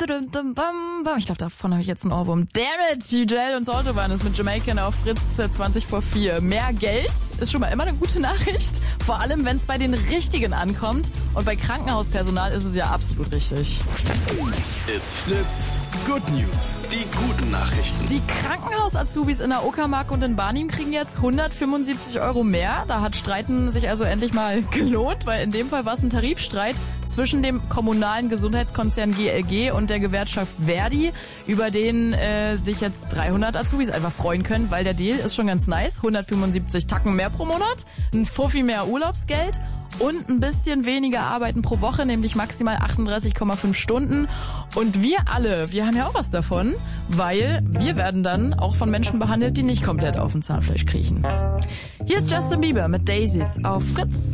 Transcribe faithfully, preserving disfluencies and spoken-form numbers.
Ich glaube, davon habe ich jetzt ein Ohrwurm. Damn it, Hugel und Saltoban ist mit Jamaican auf Fritz zwanzig vor vier. Mehr Geld ist schon mal immer eine gute Nachricht. Vor allem, wenn es bei den Richtigen ankommt. Und bei Krankenhauspersonal ist es ja absolut richtig. It's Fritz. Good News. Die guten Nachrichten. Die Krankenhaus-Azubis in der Uckermark und in Barnim kriegen jetzt hundertfünfundsiebzig Euro mehr. Da hat Streiten sich also endlich mal gelohnt, weil in dem Fall war es ein Tarifstreit zwischen dem kommunalen Gesundheitskonzern G L G und der Gewerkschaft Verdi, über den äh, sich jetzt dreihundert Azubis einfach freuen können, weil der Deal ist schon ganz nice. hundertfünfundsiebzig Tacken mehr pro Monat, ein Fuffi mehr Urlaubsgeld und ein bisschen weniger Arbeiten pro Woche, nämlich maximal achtunddreißig Komma fünf Stunden. Und wir alle, wir haben ja auch was davon, weil wir werden dann auch von Menschen behandelt, die nicht komplett auf dem Zahnfleisch kriechen. Hier ist Justin Bieber mit Daisies auf Fritz.